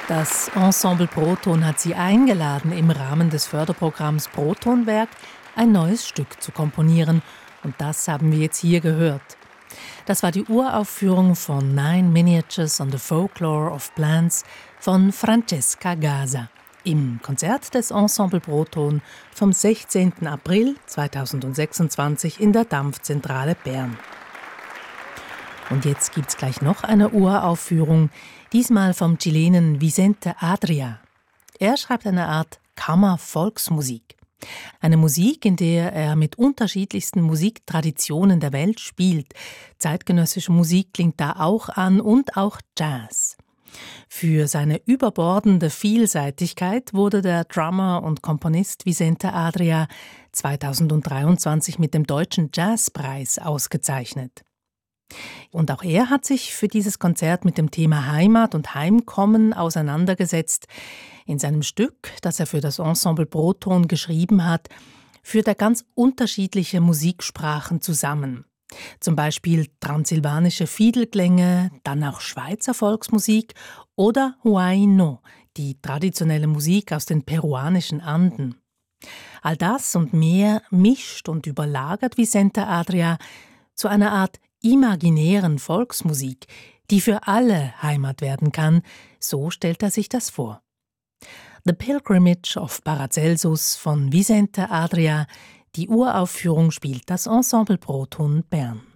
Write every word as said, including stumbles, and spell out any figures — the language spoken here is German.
Das Ensemble Proton hat sie eingeladen, im Rahmen des Förderprogramms Protonwerk ein neues Stück zu komponieren. Und das haben wir jetzt hier gehört. Das war die Uraufführung von Nine Miniatures on the Folklore of Plants von Francesca Gasa im Konzert des Ensemble Proton vom sechzehnten April zweitausendsechsundzwanzig in der Dampfzentrale Bern. Und jetzt gibt's gleich noch eine Uraufführung, diesmal vom Chilenen Vicente Adria. Er schreibt eine Art Kammer-Volksmusik. Eine Musik, in der er mit unterschiedlichsten Musiktraditionen der Welt spielt. Zeitgenössische Musik klingt da auch an und auch Jazz. Für seine überbordende Vielseitigkeit wurde der Drummer und Komponist Vicente Adria zweitausenddreiundzwanzig mit dem Deutschen Jazzpreis ausgezeichnet. Und auch er hat sich für dieses Konzert mit dem Thema Heimat und Heimkommen auseinandergesetzt. In seinem Stück, das er für das Ensemble Proton geschrieben hat, führt er ganz unterschiedliche Musiksprachen zusammen. Zum Beispiel transsilvanische Fiedelklänge, dann auch Schweizer Volksmusik oder Huayno, die traditionelle Musik aus den peruanischen Anden. All das und mehr mischt und überlagert Vicente Adria zu einer Art imaginären Volksmusik, die für alle Heimat werden kann, so stellt er sich das vor. The Pilgrimage of Paracelsus von Vicente Adria, die Uraufführung spielt das Ensemble Proton Bern.